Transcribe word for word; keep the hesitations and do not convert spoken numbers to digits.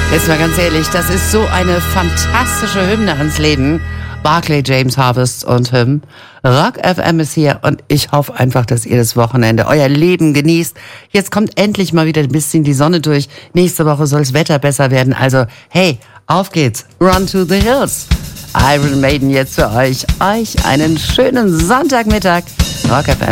Jetzt mal ganz ehrlich, das ist so eine fantastische Hymne ans Leben. Barclay James Harvest und Hymn. Rock F M ist hier und ich hoffe einfach, dass ihr das Wochenende, euer Leben genießt. Jetzt kommt endlich mal wieder ein bisschen die Sonne durch. Nächste Woche soll das Wetter besser werden. Also, hey, auf geht's. Run to the hills. Iron Maiden jetzt für euch. Euch einen schönen Sonntagmittag. Rock F M.